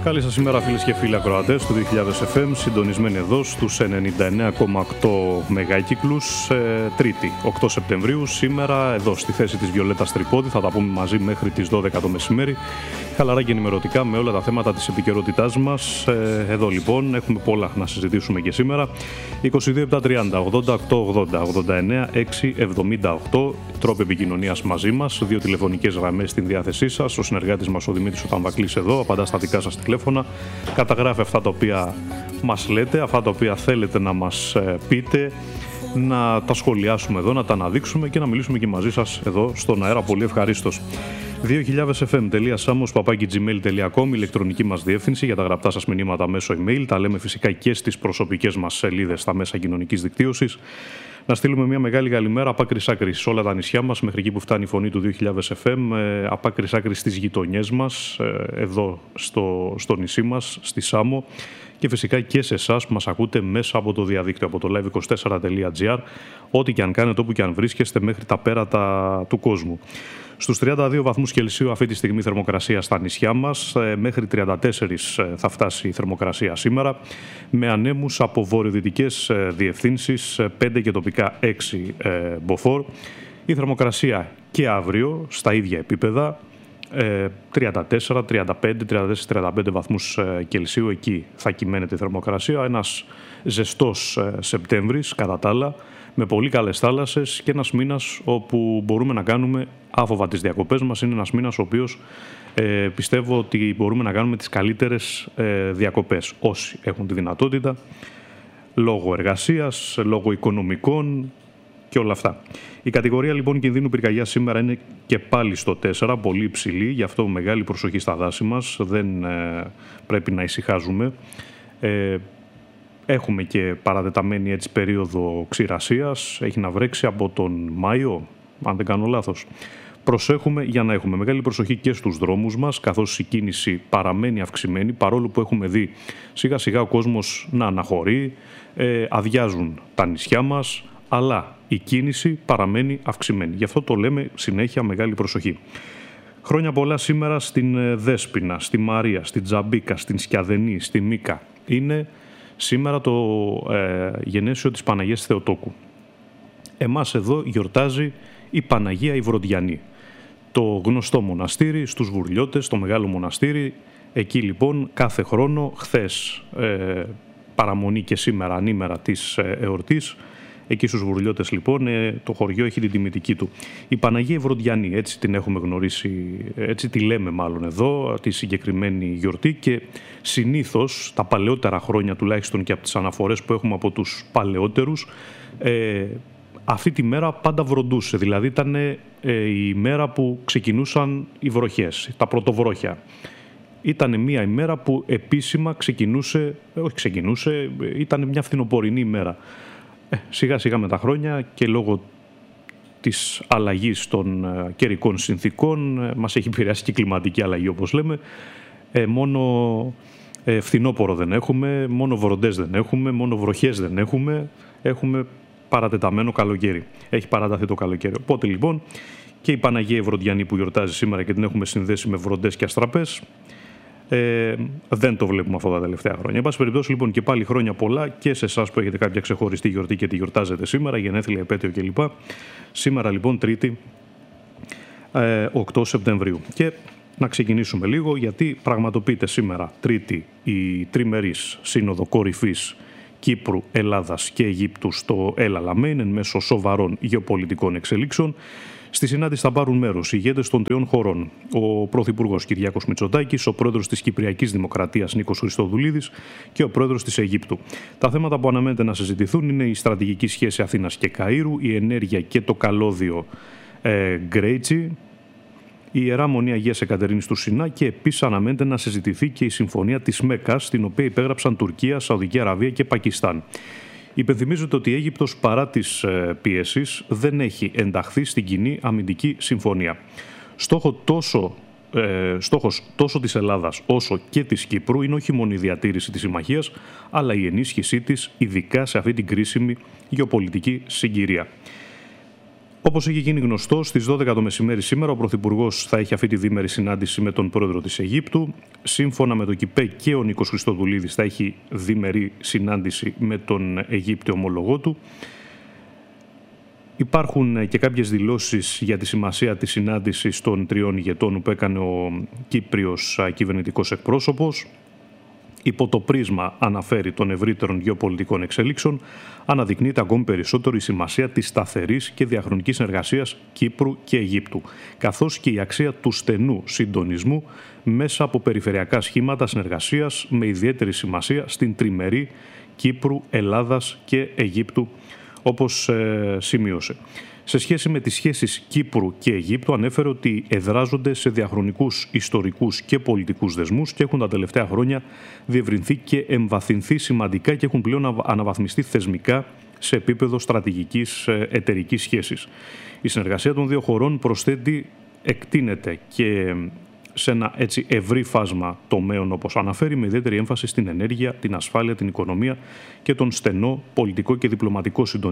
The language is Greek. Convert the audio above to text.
Καλή σας ημέρα φίλες και φίλοι ακροατές του 2000 FM, συντονισμένοι εδώ στους 99,8 μεγάκυκλους, Τρίτη, 8 Σεπτεμβρίου, σήμερα εδώ στη θέση της Βιολέτας Τρυπόδη, θα τα πούμε μαζί μέχρι τις 12 το μεσημέρι, χαλαρά και ενημερωτικά με όλα τα θέματα της επικαιρότητάς μας. Εδώ λοιπόν έχουμε πολλά να συζητήσουμε και σήμερα. 22-7-30, 88-80, 89-6-78, τρόποι επικοινωνίας μαζί μας, 2 τηλεφωνικές γραμμές στην διάθεσή σας. Ο συνεργάτης μας ο Δημήτρης ο Ταμβακλής εδώ, απαντά στα δικά σας τηλέφωνα, καταγράφει αυτά τα οποία μας λέτε, αυτά τα οποία θέλετε να μας πείτε, να τα σχολιάσουμε εδώ, να τα αναδείξουμε και να μιλήσουμε και μαζί σας εδώ στον αέρα, πολύ ευχαρίστως. 2000fm.samos@gmail.com, ηλεκτρονική μας διεύθυνση για τα γραπτά σας μηνύματα μέσω email. Τα λέμε φυσικά και στις προσωπικές μας σελίδες στα μέσα κοινωνικής δικτύωσης. Να στείλουμε μια μεγάλη καλημέρα από άκρης άκρης σε όλα τα νησιά μας, μέχρι εκεί που φτάνει η φωνή του 2000 FM, από άκρης άκρης στις γειτονιές μας, εδώ στο νησί μας, στη Σάμο, και φυσικά και σε εσάς που μας ακούτε μέσα από το διαδίκτυο, από το live24.gr, ό,τι και αν κάνετε, όπου και αν βρίσκεστε, μέχρι τα πέρατα του κόσμου. Στους 32 βαθμούς Κελσίου αυτή τη στιγμή θερμοκρασία στα νησιά μας, μέχρι 34 θα φτάσει η θερμοκρασία σήμερα, με ανέμους από βορειοδυτικές διευθύνσεις, 5 και τοπικά 6 μποφόρ. Η θερμοκρασία και αύριο στα ίδια επίπεδα, 34, 35, 34, 35 βαθμούς Κελσίου, εκεί θα κυμαίνεται η θερμοκρασία. Ένας ζεστός Σεπτέμβρης κατά τα άλλα, με πολύ καλές θάλασσες και ένας μήνας όπου μπορούμε να κάνουμε άφοβα τις διακοπές μας. Είναι ένας μήνας ο οποίος πιστεύω ότι μπορούμε να κάνουμε τις καλύτερες διακοπές όσοι έχουν τη δυνατότητα, λόγω εργασίας, λόγω οικονομικών και όλα αυτά. Η κατηγορία λοιπόν κινδύνου πυρκαγιάς σήμερα είναι και πάλι στο 4, πολύ υψηλή, γι' αυτό μεγάλη προσοχή στα δάση μας, δεν πρέπει να ησυχάζουμε. Έχουμε και παρατεταμένη έτσι περίοδο ξηρασίας, έχει να βρέξει από τον Μάιο, αν δεν κάνω λάθος. Προσέχουμε για να έχουμε μεγάλη προσοχή και στους δρόμους μας, καθώς η κίνηση παραμένει αυξημένη, παρόλο που έχουμε δει σιγά σιγά ο κόσμος να αναχωρεί, αδειάζουν τα νησιά μας, αλλά η κίνηση παραμένει αυξημένη. Γι' αυτό το λέμε συνέχεια μεγάλη προσοχή. Χρόνια πολλά σήμερα στην Δέσποινα, στη Μαρία, στην Τζαμπίκα, στην Σκιαδενή, στη Μίκα. Είναι σήμερα το γενέσιο της Παναγίας Θεοτόκου. Εμάς εδώ γιορτάζει η Παναγία η Βρωδιανή. Το γνωστό μοναστήρι στους Βουρλιώτες, το μεγάλο μοναστήρι. Εκεί λοιπόν κάθε χρόνο, χθες παραμονή και σήμερα ανήμερα της εορτής, εκεί στους Βουρλιώτες λοιπόν το χωριό έχει την τιμητική του. Η Παναγία η Βρωδιανή, έτσι την έχουμε γνωρίσει, έτσι τη λέμε μάλλον εδώ, τη συγκεκριμένη γιορτή, και συνήθως τα παλαιότερα χρόνια, τουλάχιστον και από τις αναφορές που έχουμε από τους παλαιότερους, αυτή τη μέρα πάντα βροντούσε, δηλαδή ήταν η μέρα που ξεκινούσαν οι βροχές, τα πρωτοβρόχια. Ήταν μια ημέρα που επίσημα ήταν μια φθινοπορεινή ημέρα. Σιγά σιγά με τα χρόνια και λόγω της αλλαγής των καιρικών συνθήκων μας έχει επηρεάσει και η κλιματική αλλαγή, όπως λέμε. Μόνο φθινόπορο δεν έχουμε, μόνο βροντές δεν έχουμε, μόνο βροχές δεν έχουμε. Έχουμε παρατεταμένο καλοκαίρι. Έχει παραταθεί το καλοκαίρι. Οπότε λοιπόν και η Παναγία η Βρωδιανή που γιορτάζει σήμερα και την έχουμε συνδέσει με βροντές και αστραπές, δεν το βλέπουμε αυτά τα τελευταία χρόνια. Εν πάση περιπτώσει λοιπόν και πάλι χρόνια πολλά και σε εσάς που έχετε κάποια ξεχωριστή γιορτή και τη γιορτάζετε σήμερα, γενέθλια, επέτειο κλπ. Σήμερα λοιπόν Τρίτη 8 Σεπτεμβρίου. Και να ξεκινήσουμε λίγο, γιατί πραγματοποιείται σήμερα Τρίτη η τριμερής Σύνοδο Κορυφής Κύπρου, Ελλάδας και Αιγύπτου στο El Alamein εν μέσω σοβαρών γεωπολιτικών εξελίξεων. Στη συνάντηση θα πάρουν μέρος οι ηγέτες των 3 χωρών, ο Πρωθυπουργός Κυριάκος Μητσοτάκης, ο Πρόεδρος της Κυπριακής Δημοκρατίας Νίκος Χριστοδουλίδης και ο Πρόεδρος της Αιγύπτου. Τα θέματα που αναμένεται να συζητηθούν είναι η στρατηγική σχέση Αθήνας και Καΐρου, η ενέργεια και το καλώδιο Γκρέιτσι, η Ιερά Μονή Αγίας Εκατερίνης του Σινά, και επίσης αναμένεται να συζητηθεί και η Συμφωνία της Μέκκας, την οποία υπέγραψαν Τουρκία, Σαουδική Αραβία και Πακιστάν. Υπενθυμίζεται ότι η Αίγυπτος, παρά τις πιέσεις, δεν έχει ενταχθεί στην κοινή αμυντική συμφωνία. Στόχος τόσο της Ελλάδας όσο και της Κύπρου είναι όχι μόνο η διατήρηση της συμμαχίας, αλλά η ενίσχυσή της, ειδικά σε αυτή την κρίσιμη γεωπολιτική συγκυρία. Όπως έχει γίνει γνωστό, στις 12 το μεσημέρι σήμερα ο Πρωθυπουργός θα έχει αυτή τη διήμερη συνάντηση με τον πρόεδρο της Αιγύπτου. Σύμφωνα με το ΚΙΠΕ και ο Νίκος Χριστοδουλίδης θα έχει διήμερη συνάντηση με τον Αιγύπτιο ομολογό του. Υπάρχουν και κάποιες δηλώσεις για τη σημασία της συνάντησης των τριών ηγετών που έκανε ο Κύπριος κυβερνητικός εκπρόσωπος. Υπό το πρίσμα, αναφέρει, των ευρύτερων γεωπολιτικών εξελίξεων, αναδεικνύεται ακόμη περισσότερο η σημασία της σταθερής και διαχρονικής συνεργασίας Κύπρου και Αιγύπτου, καθώς και η αξία του στενού συντονισμού μέσα από περιφερειακά σχήματα συνεργασίας με ιδιαίτερη σημασία στην τριμερή Κύπρου, Ελλάδας και Αιγύπτου, όπως σημείωσε. Σε σχέση με τις σχέσεις Κύπρου και Αιγύπτου, ανέφερε ότι εδράζονται σε διαχρονικούς ιστορικούς και πολιτικούς δεσμούς και έχουν τα τελευταία χρόνια διευρυνθεί και εμβαθυνθεί σημαντικά και έχουν πλέον αναβαθμιστεί θεσμικά σε επίπεδο στρατηγικής εταιρικής σχέσης. Η συνεργασία των δύο χωρών, προσθέτει, εκτείνεται και σε ένα έτσι ευρύ φάσμα τομέων, όπως αναφέρει, με ιδιαίτερη έμφαση στην ενέργεια, την ασφάλεια, την οικονομία και τον στενό πολιτικό και διπλωματικό συντονισμό